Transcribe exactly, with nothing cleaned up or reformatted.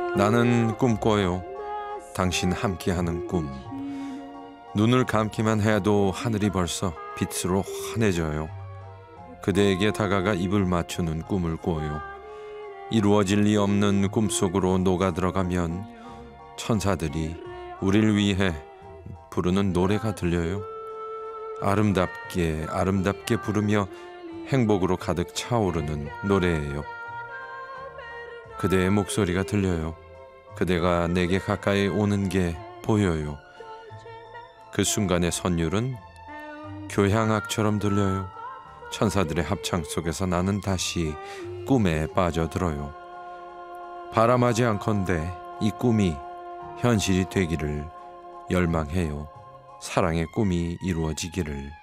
나는 꿈꿔요. 당신 함께하는 꿈. 눈을 감기만 해도 하늘이 벌써 빛으로 환해져요. 그대에게 다가가 입을 맞추는 꿈을 꿔요. 이루어질 리 없는 꿈속으로 녹아들어가면 천사들이 우릴 위해 부르는 노래가 들려요. 아름답게 아름답게 부르며 행복으로 가득 차오르는 노래예요. 그대의 목소리가 들려요. 그대가 내게 가까이 오는 게 보여요. 그 순간의 선율은 교향악처럼 들려요. 천사들의 합창 속에서 나는 다시 꿈에 빠져들어요. 바람하지 않건대 이 꿈이 현실이 되기를 열망해요. 사랑의 꿈이 이루어지기를.